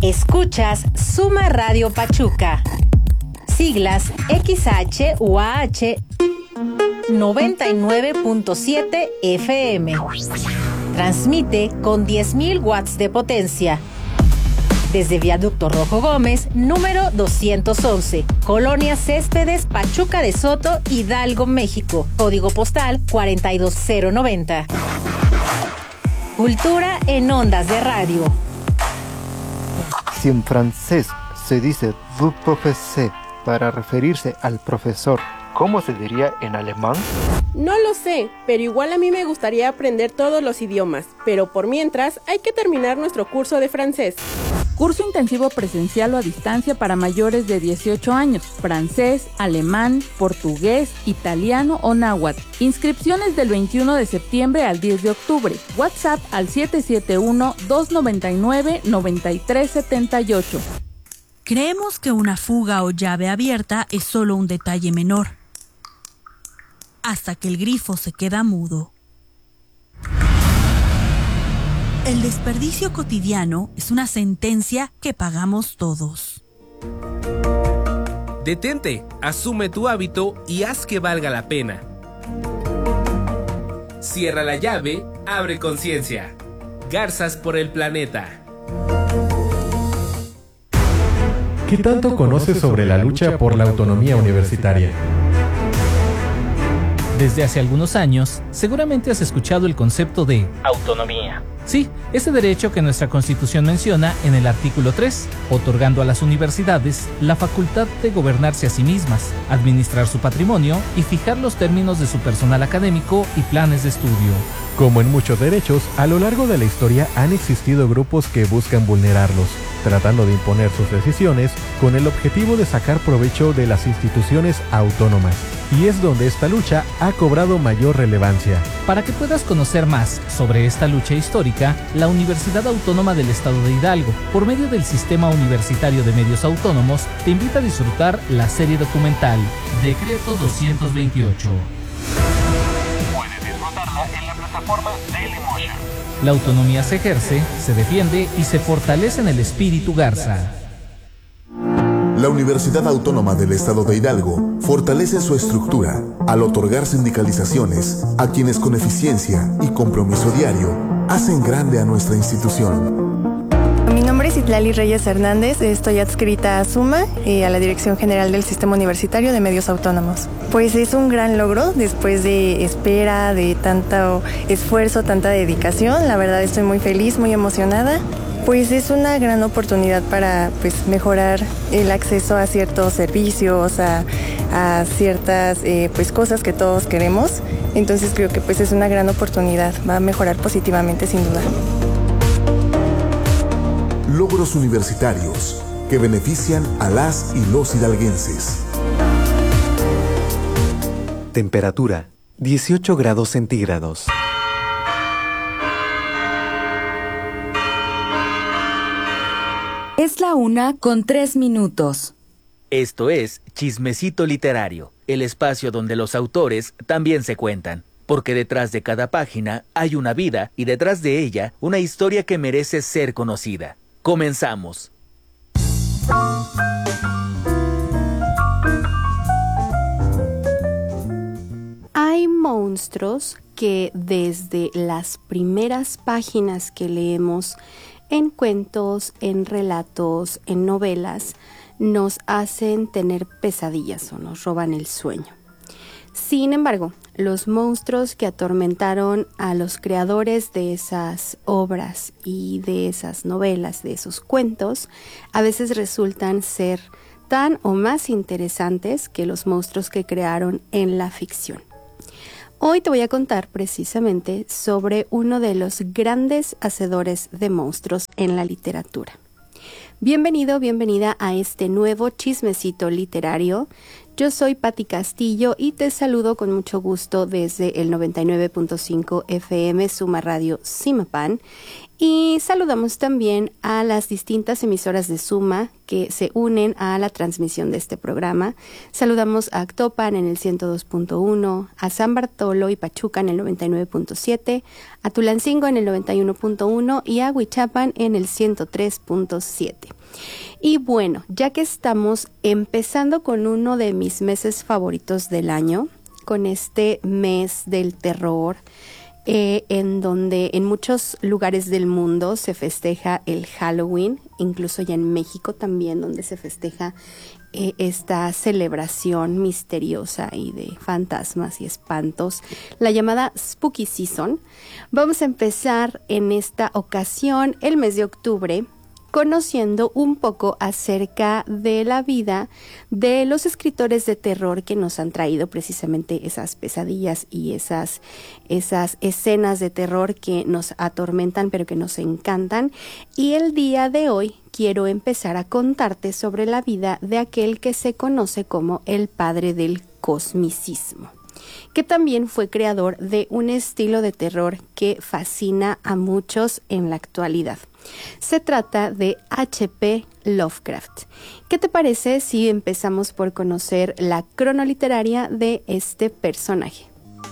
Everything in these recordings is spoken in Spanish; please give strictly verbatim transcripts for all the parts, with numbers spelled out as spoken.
Escuchas Suma Radio Pachuca. Siglas X H U A H noventa y nueve punto siete F M. Transmite con diez mil watts de potencia. Desde Viaducto Rojo Gómez, número doscientos once, Colonia Céspedes, Pachuca de Soto, Hidalgo, México. Código postal cuarenta y dos cero noventa. Cultura en ondas de radio. Si en francés se dice vous professez para referirse al profesor, ¿cómo se diría en alemán? No lo sé, pero igual a mí me gustaría aprender todos los idiomas, pero por mientras hay que terminar nuestro curso de francés. Curso intensivo presencial o a distancia para mayores de dieciocho años, francés, alemán, portugués, italiano o náhuatl. Inscripciones del veintiuno de septiembre al diez de octubre. WhatsApp al siete siete uno, dos nueve nueve, nueve tres siete ocho. Creemos que una fuga o llave abierta es solo un detalle menor, hasta que el grifo se queda mudo. El desperdicio cotidiano es una sentencia que pagamos todos. Detente, asume tu hábito y haz que valga la pena. Cierra la llave, abre conciencia. Garzas por el planeta. ¿Qué tanto conoces sobre la lucha por la autonomía universitaria? Desde hace algunos años, seguramente has escuchado el concepto de autonomía. Sí, ese derecho que nuestra Constitución menciona en el artículo tres, otorgando a las universidades la facultad de gobernarse a sí mismas, administrar su patrimonio y fijar los términos de su personal académico y planes de estudio. Como en muchos derechos, a lo largo de la historia han existido grupos que buscan vulnerarlos, tratando de imponer sus decisiones con el objetivo de sacar provecho de las instituciones autónomas. Y es donde esta lucha ha cobrado mayor relevancia. Para que puedas conocer más sobre esta lucha histórica, la Universidad Autónoma del Estado de Hidalgo, por medio del Sistema Universitario de Medios Autónomos, te invita a disfrutar la serie documental Decreto doscientos veintiocho. Puedes disfrutarla en la plataforma Dailymotion. La autonomía se ejerce, se defiende y se fortalece en el espíritu Garza. La Universidad Autónoma del Estado de Hidalgo fortalece su estructura al otorgar sindicalizaciones a quienes con eficiencia y compromiso diario hacen grande a nuestra institución. Mi nombre es Itlali Reyes Hernández, estoy adscrita a SUMA, eh, a la Dirección General del Sistema Universitario de Medios Autónomos. Pues es un gran logro después de espera, de tanto esfuerzo, tanta dedicación. La verdad estoy muy feliz, muy emocionada. Pues es una gran oportunidad para pues, mejorar el acceso a ciertos servicios, a, a ciertas eh, pues, cosas que todos queremos. Entonces creo que pues, es una gran oportunidad, va a mejorar positivamente sin duda. Logros universitarios que benefician a las y los hidalguenses. Temperatura, dieciocho grados centígrados. Es la una con tres minutos. Esto es Chismecito Literario, el espacio donde los autores también se cuentan. Porque detrás de cada página hay una vida y detrás de ella una historia que merece ser conocida. Comenzamos. Hay monstruos que desde las primeras páginas que leemos en cuentos, en relatos, en novelas, nos hacen tener pesadillas o nos roban el sueño. Sin embargo, los monstruos que atormentaron a los creadores de esas obras y de esas novelas, de esos cuentos, a veces resultan ser tan o más interesantes que los monstruos que crearon en la ficción. Hoy te voy a contar precisamente sobre uno de los grandes hacedores de monstruos en la literatura. Bienvenido, bienvenida a este nuevo Chismecito Literario. Yo soy Patti Castillo y te saludo con mucho gusto desde el noventa y nueve punto cinco F M Suma Radio Zimapan. Y saludamos también a las distintas emisoras de Suma que se unen a la transmisión de este programa. Saludamos a Actopan en el ciento dos punto uno, a San Bartolo y Pachuca en el noventa y nueve punto siete, a Tulancingo en el noventa y uno punto uno y a Huichapan en el ciento tres punto siete. Y bueno, ya que estamos empezando con uno de mis meses favoritos del año, con este mes del terror, eh, en donde en muchos lugares del mundo se festeja el Halloween, incluso ya en México también, donde se festeja eh, esta celebración misteriosa y de fantasmas y espantos, la llamada Spooky Season. Vamos a empezar en esta ocasión el mes de octubre, conociendo un poco acerca de la vida de los escritores de terror que nos han traído precisamente esas pesadillas y esas, esas escenas de terror que nos atormentan pero que nos encantan. Y el día de hoy quiero empezar a contarte sobre la vida de aquel que se conoce como el padre del cosmicismo, que también fue creador de un estilo de terror que fascina a muchos en la actualidad. Se trata de H P Lovecraft. ¿Qué te parece si empezamos por conocer la cronoliteraria de este personaje?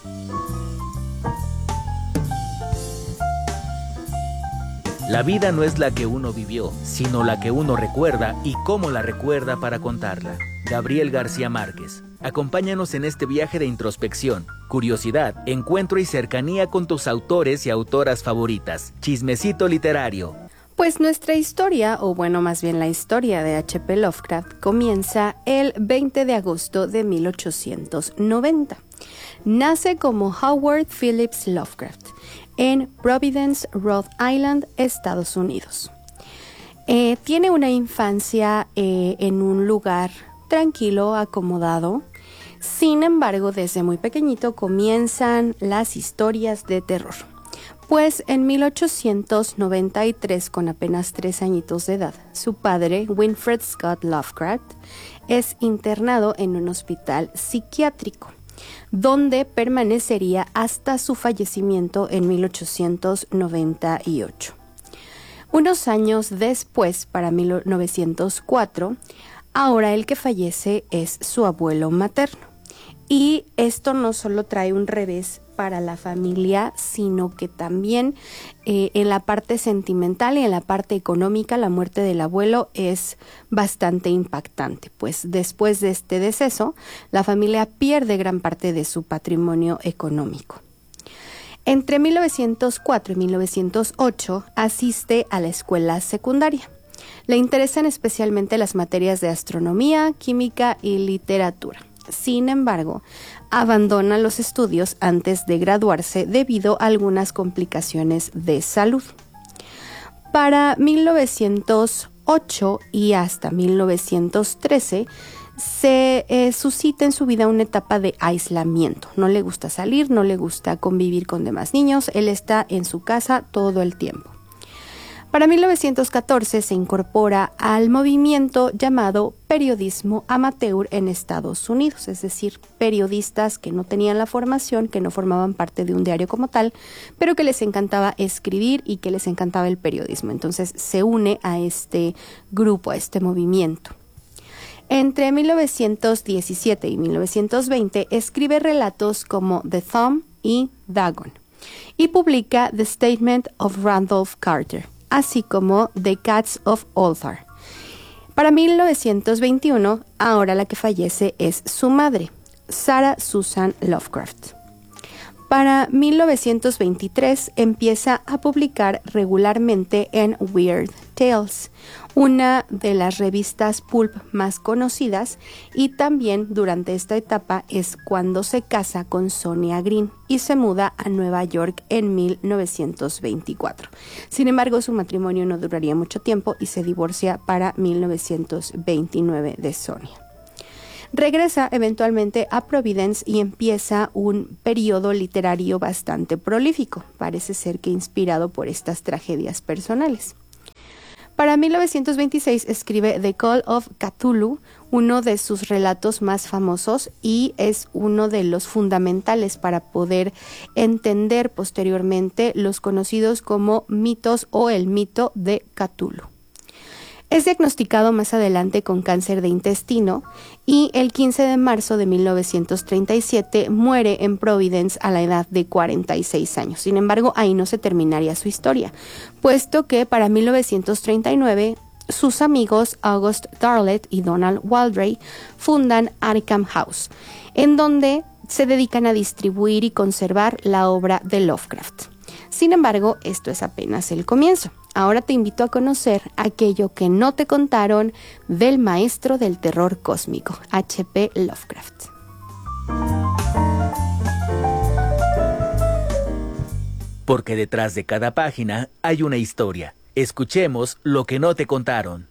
La vida no es la que uno vivió, sino la que uno recuerda y cómo la recuerda para contarla. Gabriel García Márquez. Acompáñanos en este viaje de introspección, curiosidad, encuentro y cercanía con tus autores y autoras favoritas. Chismecito literario. Pues nuestra historia, o bueno, más bien la historia de H P Lovecraft, comienza el veinte de agosto de mil ochocientos noventa. Nace como Howard Phillips Lovecraft en Providence, Rhode Island, Estados Unidos. Eh, tiene una infancia eh, en un lugar tranquilo, acomodado. Sin embargo, desde muy pequeñito comienzan las historias de terror. Pues en mil ochocientos noventa y tres, con apenas tres añitos de edad, su padre, Winfred Scott Lovecraft, es internado en un hospital psiquiátrico, donde permanecería hasta su fallecimiento en mil ochocientos noventa y ocho. Unos años después, para mil novecientos cuatro, ahora el que fallece es su abuelo materno. Y esto no solo trae un revés para la familia, sino que también eh, en la parte sentimental y en la parte económica, la muerte del abuelo es bastante impactante, pues después de este deceso, la familia pierde gran parte de su patrimonio económico. Entre mil novecientos cuatro y mil novecientos ocho asiste a la escuela secundaria. Le interesan especialmente las materias de astronomía, química y literatura. Sin embargo, abandona los estudios antes de graduarse debido a algunas complicaciones de salud. Para mil novecientos ocho y hasta mil novecientos trece se eh, suscita en su vida una etapa de aislamiento. No le gusta salir, no le gusta convivir con demás niños, él está en su casa todo el tiempo. Para mil novecientos catorce se incorpora al movimiento llamado periodismo amateur en Estados Unidos, es decir, periodistas que no tenían la formación, que no formaban parte de un diario como tal, pero que les encantaba escribir y que les encantaba el periodismo. Entonces se une a este grupo, a este movimiento. Entre mil novecientos diecisiete y mil novecientos veinte escribe relatos como The Thumb y Dagon y publica The Statement of Randolph Carter, así como The Cats of Ulthar. Para mil novecientos veintiuno, ahora la que fallece es su madre, Sarah Susan Lovecraft. Para mil novecientos veintitrés empieza a publicar regularmente en Weird Tales, una de las revistas pulp más conocidas, y también durante esta etapa es cuando se casa con Sonia Green y se muda a Nueva York en mil novecientos veinticuatro. Sin embargo, su matrimonio no duraría mucho tiempo y se divorcia para mil novecientos veintinueve de Sonia. Regresa eventualmente a Providence y empieza un periodo literario bastante prolífico, parece ser que inspirado por estas tragedias personales. Para mil novecientos veintiséis escribe The Call of Cthulhu, uno de sus relatos más famosos y es uno de los fundamentales para poder entender posteriormente los conocidos como mitos o el mito de Cthulhu. Es diagnosticado más adelante con cáncer de intestino y el quince de marzo de mil novecientos treinta y siete muere en Providence a la edad de cuarenta y seis años. Sin embargo, ahí no se terminaría su historia, puesto que para mil novecientos treinta y nueve sus amigos August Darlett y Donald Waldray fundan Arkham House, en donde se dedican a distribuir y conservar la obra de Lovecraft. Sin embargo, esto es apenas el comienzo. Ahora te invito a conocer aquello que no te contaron del maestro del terror cósmico, H P Lovecraft. Porque detrás de cada página hay una historia. Escuchemos lo que no te contaron.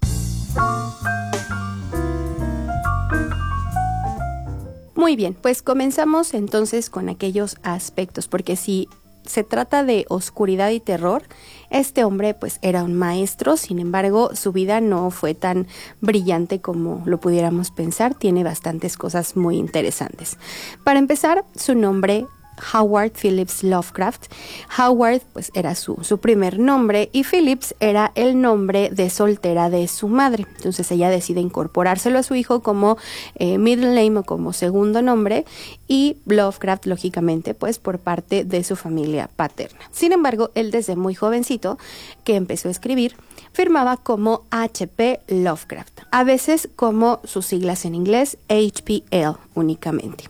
Muy bien, pues comenzamos entonces con aquellos aspectos, porque si se trata de oscuridad y terror, este hombre pues era un maestro. Sin embargo, su vida no fue tan brillante como lo pudiéramos pensar. Tiene bastantes cosas muy interesantes. Para empezar, su nombre, Howard Phillips Lovecraft. Howard pues era su, su primer nombre y Phillips era el nombre de soltera de su madre. Entonces ella decide incorporárselo a su hijo como eh, middle name o como segundo nombre, y Lovecraft lógicamente pues por parte de su familia paterna. Sin embargo, él desde muy jovencito que empezó a escribir firmaba como H P Lovecraft, a veces como sus siglas en inglés H P L únicamente.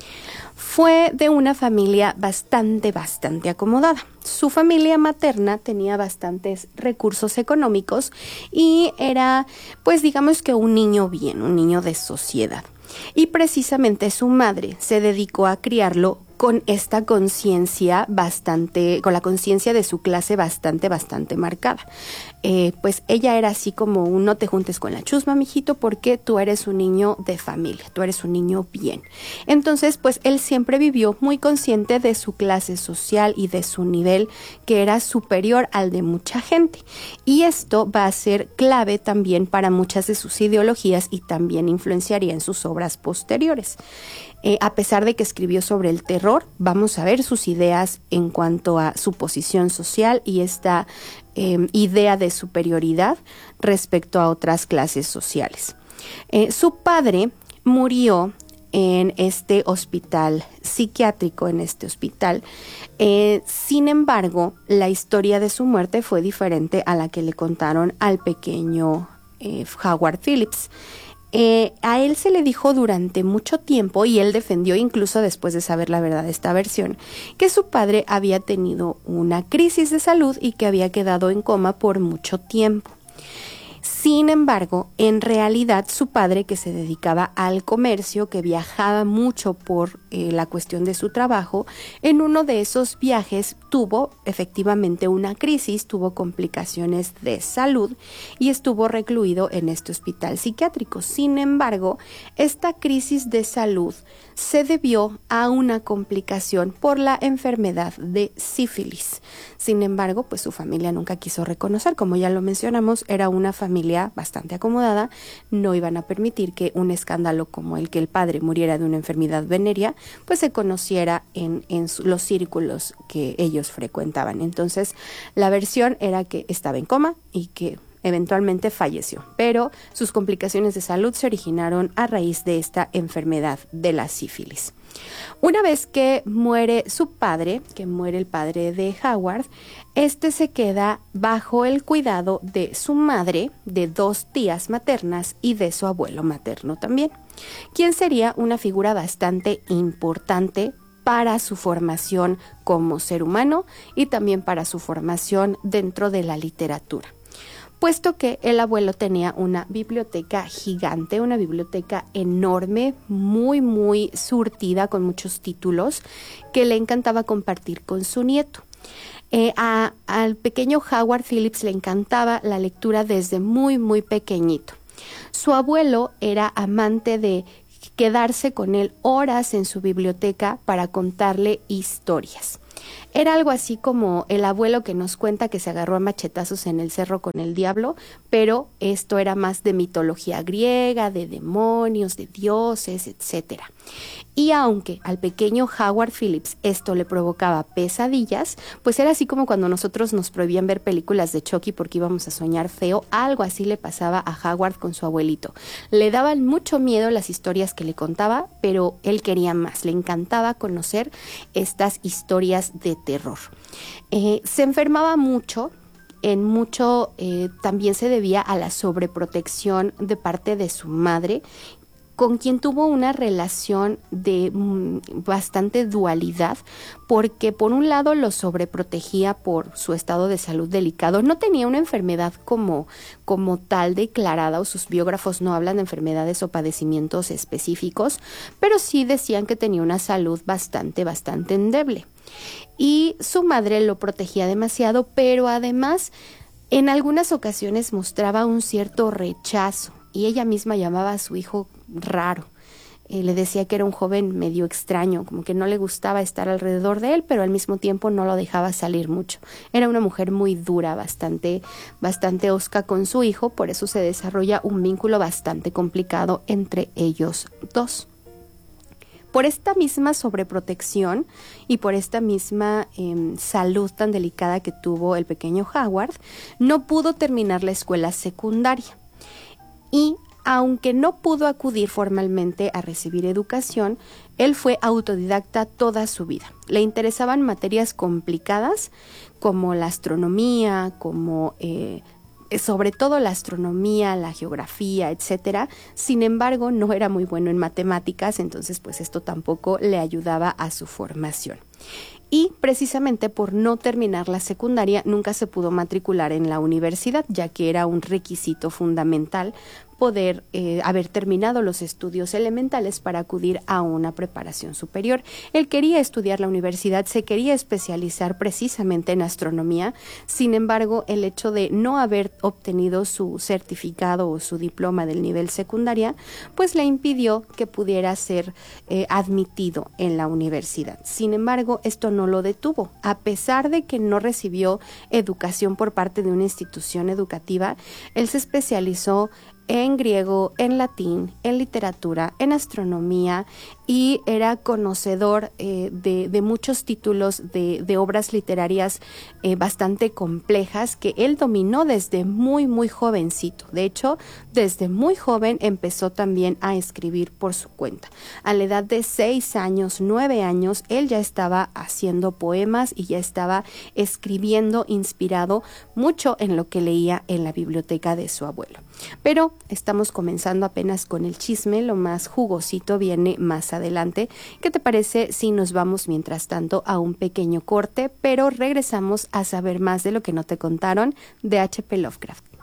Fue de una familia bastante, bastante acomodada. Su familia materna tenía bastantes recursos económicos y era, pues digamos que un niño bien, un niño de sociedad. Y precisamente su madre se dedicó a criarlo con esta conciencia bastante, con la conciencia de su clase bastante, bastante marcada. Eh, pues ella era así como un no te juntes con la chusma, mijito, porque tú eres un niño de familia, tú eres un niño bien. Entonces, pues él siempre vivió muy consciente de su clase social y de su nivel, que era superior al de mucha gente. Y esto va a ser clave también para muchas de sus ideologías y también influenciaría en sus obras posteriores. Eh, a pesar de que escribió sobre el terror, vamos a ver sus ideas en cuanto a su posición social y esta eh, idea de superioridad respecto a otras clases sociales. Eh, su padre murió en este hospital psiquiátrico, en este hospital. Eh, sin embargo, la historia de su muerte fue diferente a la que le contaron al pequeño eh, Howard Phillips. Eh, a él se le dijo durante mucho tiempo, y él defendió incluso después de saber la verdad de esta versión, que su padre había tenido una crisis de salud y que había quedado en coma por mucho tiempo. Sin embargo, en realidad su padre, que se dedicaba al comercio, que viajaba mucho por eh, la cuestión de su trabajo, en uno de esos viajes tuvo efectivamente una crisis, tuvo complicaciones de salud y estuvo recluido en este hospital psiquiátrico. Sin embargo, esta crisis de salud se debió a una complicación por la enfermedad de sífilis. Sin embargo, pues su familia nunca quiso reconocer, como ya lo mencionamos, era una familia bastante acomodada, no iban a permitir que un escándalo como el que el padre muriera de una enfermedad venérea, pues se conociera en, en su, los círculos que ellos frecuentaban. Entonces, la versión era que estaba en coma y que eventualmente falleció, pero sus complicaciones de salud se originaron a raíz de esta enfermedad de la sífilis. Una vez que muere su padre, que muere el padre de Howard, este se queda bajo el cuidado de su madre, de dos tías maternas y de su abuelo materno también, quien sería una figura bastante importante para su formación como ser humano y también para su formación dentro de la literatura, puesto que el abuelo tenía una biblioteca gigante, una biblioteca enorme, muy, muy surtida con muchos títulos que le encantaba compartir con su nieto. Eh, a, al pequeño Howard Phillips le encantaba la lectura desde muy, muy pequeñito. Su abuelo era amante de quedarse con él horas en su biblioteca para contarle historias. Era algo así como el abuelo que nos cuenta que se agarró a machetazos en el cerro con el diablo, pero esto era más de mitología griega, de demonios, de dioses, etcétera. Y aunque al pequeño Howard Phillips esto le provocaba pesadillas, pues era así como cuando nosotros nos prohibían ver películas de Chucky porque íbamos a soñar feo, algo así le pasaba a Howard con su abuelito. Le daban mucho miedo las historias que le contaba, pero él quería más, le encantaba conocer estas historias de terror. Eh, se enfermaba mucho. en mucho eh, también se debía a la sobreprotección de parte de su madre, con quien tuvo una relación de mm, bastante dualidad, porque por un lado lo sobreprotegía por su estado de salud delicado. No tenía una enfermedad como, como tal declarada, o sus biógrafos no hablan de enfermedades o padecimientos específicos, pero sí decían que tenía una salud bastante, bastante endeble. Y su madre lo protegía demasiado, pero además en algunas ocasiones mostraba un cierto rechazo, y ella misma llamaba a su hijo raro. Eh, le decía que era un joven medio extraño, como que no le gustaba estar alrededor de él, pero al mismo tiempo no lo dejaba salir mucho. Era una mujer muy dura, bastante, bastante hosca con su hijo, por eso se desarrolla un vínculo bastante complicado entre ellos dos. Por esta misma sobreprotección y por esta misma eh, salud tan delicada que tuvo el pequeño Howard, no pudo terminar la escuela secundaria. Y aunque no pudo acudir formalmente a recibir educación, él fue autodidacta toda su vida. Le interesaban materias complicadas como la astronomía, como eh, sobre todo la astronomía, la geografía, etcétera. Sin embargo, no era muy bueno en matemáticas, entonces pues esto tampoco le ayudaba a su formación. Y precisamente por no terminar la secundaria nunca se pudo matricular en la universidad, ya que era un requisito fundamental poder eh, haber terminado los estudios elementales para acudir a una preparación superior. Él quería estudiar la universidad, se quería especializar precisamente en astronomía. Sin embargo, el hecho de no haber obtenido su certificado o su diploma del nivel secundaria, pues le impidió que pudiera ser eh, admitido en la universidad. Sin embargo, esto no lo detuvo. A pesar de que no recibió educación por parte de una institución educativa, él se especializó en griego, en latín, en literatura, en astronomía, y era conocedor eh, de, de muchos títulos de, de obras literarias eh, bastante complejas que él dominó desde muy, muy jovencito. De hecho, desde muy joven empezó también a escribir por su cuenta. A la edad de seis años, nueve años, él ya estaba haciendo poemas y ya estaba escribiendo inspirado mucho en lo que leía en la biblioteca de su abuelo. Pero estamos comenzando apenas con el chisme, lo más jugosito viene más adelante. ¿Qué te parece si nos vamos mientras tanto a un pequeño corte, pero regresamos a saber más de lo que no te contaron de H P Lovecraft?